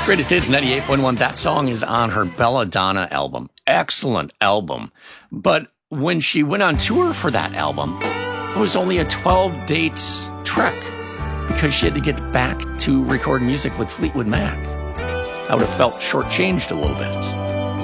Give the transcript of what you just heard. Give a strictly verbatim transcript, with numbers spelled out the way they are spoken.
Greatest Hits ninety-eight point one. That song is on her Belladonna album. Excellent album. But when she went on tour for that album, it was only a twelve dates trek because she had to get back to record music with Fleetwood Mac. I would have felt shortchanged a little bit.